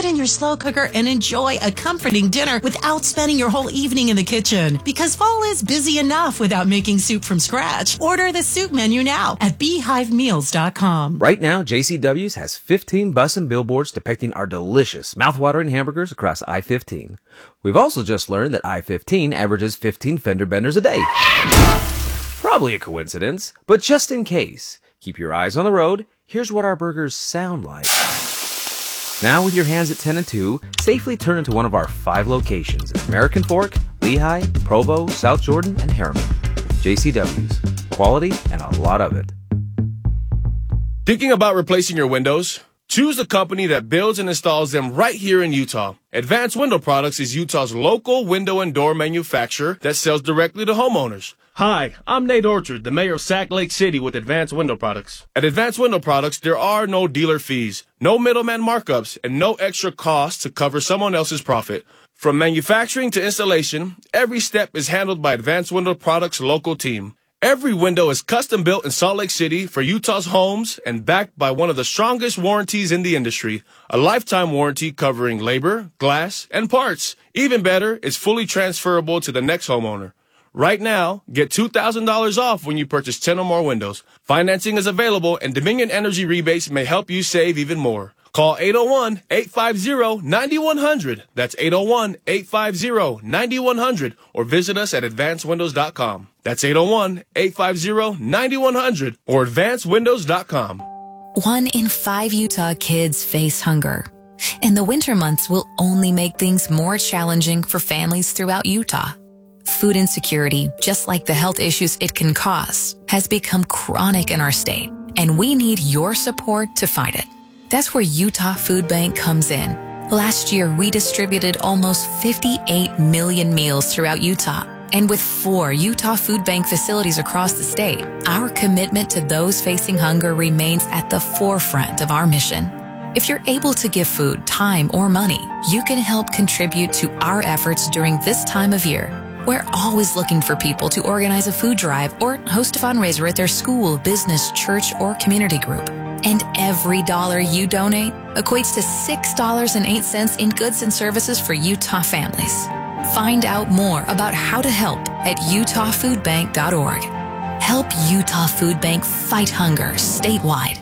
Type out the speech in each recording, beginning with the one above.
it in your slow cooker and enjoy a comforting dinner without spending your whole evening in the kitchen. Because fall is busy enough without making soup from scratch. Order the soup menu now at beehivemeals.com. Right now, JCW's has 15 bus and billboards depicting our delicious, mouthwatering hamburgers across I-15. We've also just learned that I-15 averages 15 fender benders a day. Probably a coincidence, but just in case, keep your eyes on the road. Here's what our burgers sound like. Now with your hands at 10 and 2, safely turn into one of our 5 locations in American Fork, Lehigh, Provo, South Jordan, and Harriman. JCW's. Quality and a lot of it. Thinking about replacing your windows? Choose a company that builds and installs them right here in Utah. Advanced Window Products is Utah's local window and door manufacturer that sells directly to homeowners. Hi, I'm Nate Orchard, the mayor of Sac Lake City with Advanced Window Products. At Advanced Window Products, there are no dealer fees, no middleman markups, and no extra costs to cover someone else's profit. From manufacturing to installation, every step is handled by Advanced Window Products' local team. Every window is custom built in Salt Lake City for Utah's homes and backed by one of the strongest warranties in the industry, a lifetime warranty covering labor, glass, and parts. Even better, it's fully transferable to the next homeowner. Right now, get $2,000 off when you purchase 10 or more windows. Financing is available, and Dominion Energy rebates may help you save even more. Call 801-850-9100. That's 801-850-9100. Or visit us at advancedwindows.com. That's 801-850-9100 or advancedwindows.com. 1 in 5 Utah kids face hunger. And the winter months will only make things more challenging for families throughout Utah. Food insecurity, just like the health issues it can cause, has become chronic in our state, and we need your support to fight it. That's where Utah Food Bank comes in. Last year, we distributed almost 58 million meals throughout Utah. And with 4 Utah Food Bank facilities across the state, our commitment to those facing hunger remains at the forefront of our mission. If you're able to give food, time, or money, you can help contribute to our efforts during this time of year. We're always looking for people to organize a food drive or host a fundraiser at their school, business, church, or community group. And every dollar you donate equates to $6.08 in goods and services for Utah families. Find out more about how to help at utahfoodbank.org. Help Utah Food Bank fight hunger statewide.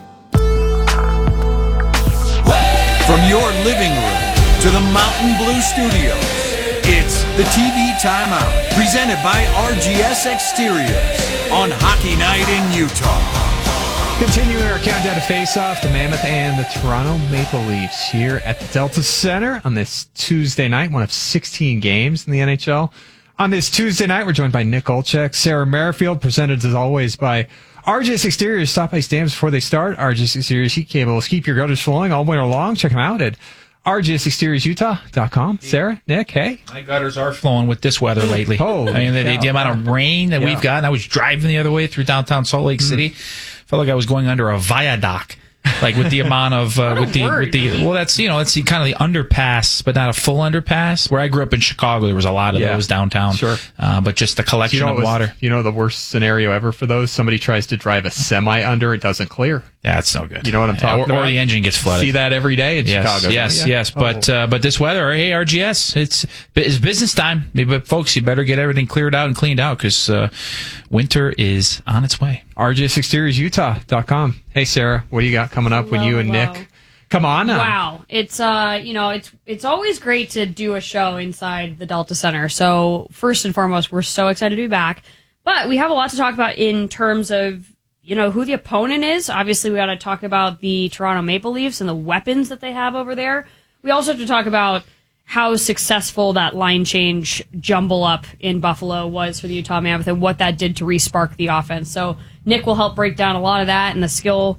From your living room to the Mountain Blue Studios, it's the TV Timeout, presented by RGS Exteriors on Hockey Night in Utah. Continuing our countdown to face-off, the Mammoth and the Toronto Maple Leafs here at the Delta Center on this Tuesday night, one of 16 games in the NHL. On this Tuesday night, we're joined by Nick Olczyk, Sarah Merrifield, presented as always by RGS Exteriors. Stop by stands before they start. RGS Exteriors heat cables keep your gutters flowing all winter long. Check them out at RGSExteriorsUtah.com. Sarah, Nick, hey. My gutters are flowing with this weather lately. Oh, I mean, the amount of rain that we've gotten. I was driving the other way through downtown Salt Lake City. Felt like I was going under a viaduct. Like with the amount of well, that's it's the kind of the underpass, but not a full underpass. Where I grew up in Chicago, there was a lot of those downtown. Sure, but just the collection of water. The worst scenario ever for those? Somebody tries to drive a semi under, it doesn't clear. Yeah, it's no good. You know what I'm talking about? Or the engine gets flooded. See that every day in Chicago. Yes. But this weather, hey, RGS, it's business time. But folks, you better get everything cleared out and cleaned out because winter is on its way. RGSExteriorsUtah.com. Hey, Sarah, what do you got coming up when you and Nick come on? Wow, it's it's always great to do a show inside the Delta Center. So first and foremost, we're so excited to be back. But we have a lot to talk about in terms of who the opponent is. Obviously, we got to talk about the Toronto Maple Leafs and the weapons that they have over there. We also have to talk about how successful that line change jumble up in Buffalo was for the Utah Mammoth and what that did to re-spark the offense. So Nick will help break down a lot of that and the skill,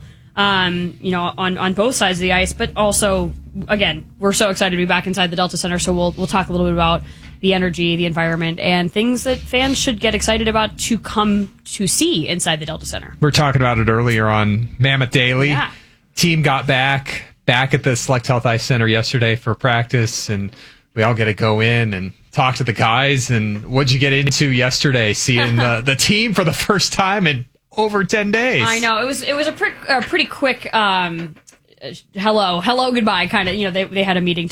on both sides of the ice. But also, again, we're so excited to be back inside the Delta Center. So we'll talk a little bit about the energy, the environment, and things that fans should get excited about to come to see inside the Delta Center. We were talking about it earlier on Mammoth Daily. Yeah. Team got back at the Select Health Ice Center yesterday for practice, and we all get to go in and talk to the guys. And what'd you get into yesterday, seeing the team for the first time in over 10 days? I know. It was a pretty quick hello, goodbye kind of. They had a meeting